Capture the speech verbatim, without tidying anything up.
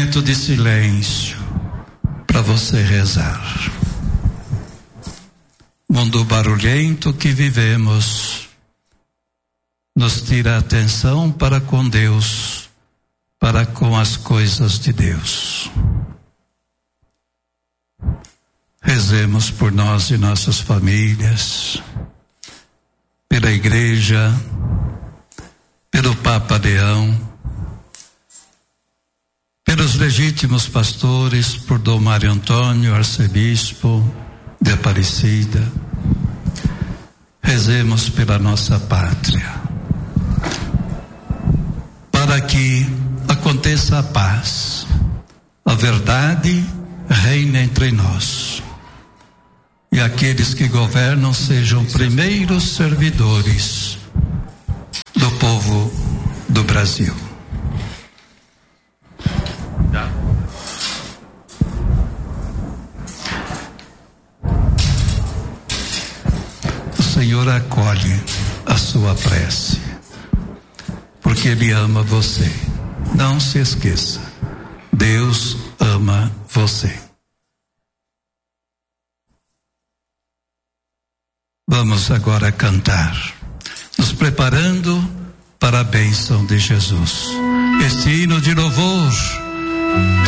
momento de silêncio para você rezar. Mundo barulhento que vivemos nos tira a atenção para com Deus, para com as coisas de Deus. Rezemos por nós e nossas famílias, pela Igreja, pelo Papa Leão, pelos legítimos pastores, por Dom Mário Antônio, arcebispo de Aparecida. Rezemos pela nossa pátria, para que aconteça a paz, a verdade reine entre nós, e aqueles que governam sejam primeiros servidores do povo do Brasil. O Senhor acolhe a sua prece, porque Ele ama você. Não se esqueça, Deus ama você. Vamos agora cantar, nos preparando para a bênção de Jesus. Este hino de louvor